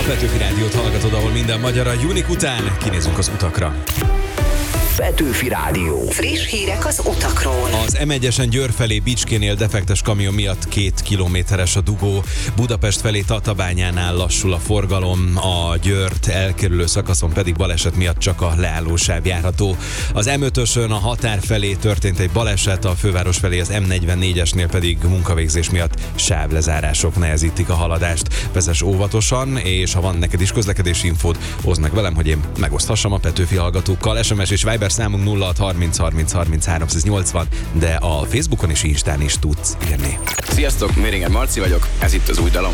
Petőfi Rádiót hallgatod, ahol minden magyar. A Junik után kinézünk az utakra. Petőfi Rádió. Friss hírek az utakról. Az M1-esen Győr felé Bicskénél defektes kamion miatt 2 kilométeres a dugó. Budapest felé Tatabányánál lassul a forgalom, a Győrt elkerülő szakaszon pedig baleset miatt csak a leállósáv járható. Az M5-ösön a határ felé történt egy baleset, a főváros felé az M44-esnél pedig munkavégzés miatt sávlezárások nehezítik a haladást. Vezess óvatosan, és ha van neked is közlekedési infód, oszd meg velem, hogy én megoszthassam a Petőfi hallgatókkal. SMS és Viber számunk 06 30 30 30 380, de a Facebookon és Instán is tudsz írni. Sziasztok, Méringer Marci vagyok, ez itt az új dalom.